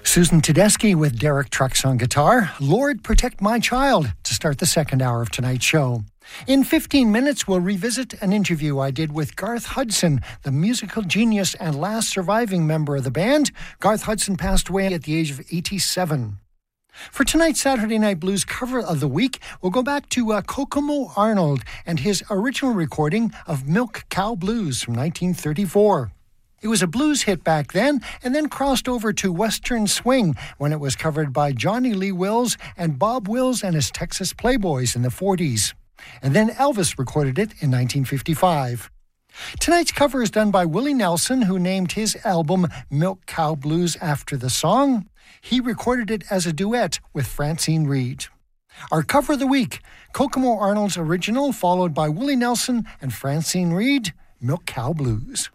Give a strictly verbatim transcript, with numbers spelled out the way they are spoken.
Susan Tedeschi with Derek Trucks on guitar, Lord Protect My Child, to start the second hour of tonight's show. In fifteen minutes, we'll revisit an interview I did with Garth Hudson, the musical genius and last surviving member of the band. Garth Hudson passed away at the age of eighty-seven. For tonight's Saturday Night Blues cover of the week, we'll go back to uh, Kokomo Arnold and his original recording of Milk Cow Blues from nineteen thirty-four. It was a blues hit back then, and then crossed over to Western Swing when it was covered by Johnny Lee Wills and Bob Wills and his Texas Playboys in the forties. And then Elvis recorded it in nineteen fifty-five. Tonight's cover is done by Willie Nelson, who named his album Milk Cow Blues after the song. He recorded it as a duet with Francine Reed. Our cover of the week, Kokomo Arnold's original, followed by Willie Nelson and Francine Reed, Milk Cow Blues.